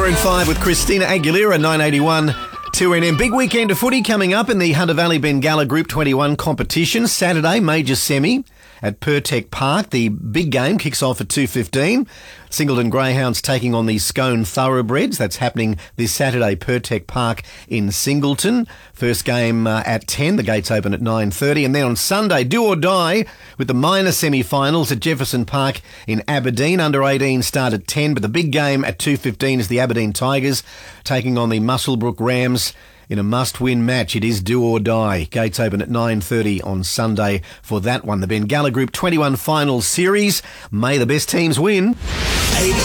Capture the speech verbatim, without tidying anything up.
Maroon five with Christina Aguilera, nine eighty-one two N M. Big weekend of footy coming up in the Hunter Valley Bengalla Group twenty-one competition. Saturday, major semi at Pertec Park. The big game kicks off at two fifteen. Singleton Greyhounds taking on the Scone Thoroughbreds. That's happening this Saturday, Pertec Park in Singleton. First game uh, at ten. The gates open at nine thirty. And then on Sunday, do or die with the minor semi-finals at Jefferson Park in Aberdeen. Under eighteen start at ten, but the big game at two fifteen is the Aberdeen Tigers taking on the Muswellbrook Rams in a must-win match. It is do or die. Gates open at nine thirty on Sunday for that one. The Bengalla Group twenty-one Finals Series. May the best teams win.